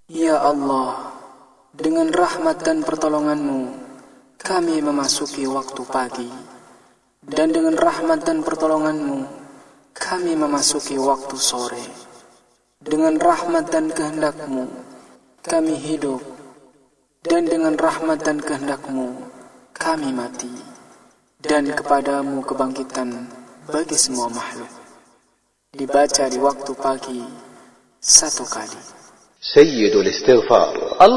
Ya Allah, dengan rahmat dan pertolongan-Mu, kami memasuki waktu pagi. Dan dengan rahmat dan pertolongan-Mu, kami memasuki waktu sore. Dengan rahmat dan kehendak-Mu, kami hidup. Dan dengan rahmat dan kehendak-Mu, kami mati. Dan kepadamu kebangkitan bagi semua makhluk. Dibaca di waktu pagi 1 kali. سيد الاستغفار.